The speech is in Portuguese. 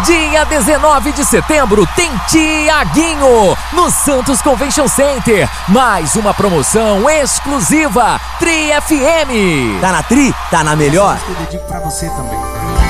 Dia 19 de setembro tem Tiaguinho no Santos Convention Center. Mais uma promoção exclusiva Tri FM. Tá na Tri? Tá na melhor? Eu dedico pra você também.